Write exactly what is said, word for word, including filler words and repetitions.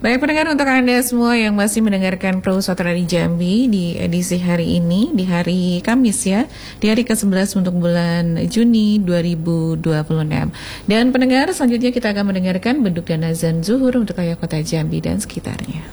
Baik pendengar, untuk Anda semua yang masih mendengarkan Pro Suara di Jambi di edisi hari ini, di hari Kamis ya, di hari ke sebelas untuk bulan Juni dua ribu dua puluh enam. Dan pendengar, selanjutnya kita akan mendengarkan beduk dan azan zuhur untuk wilayah kota Jambi dan sekitarnya.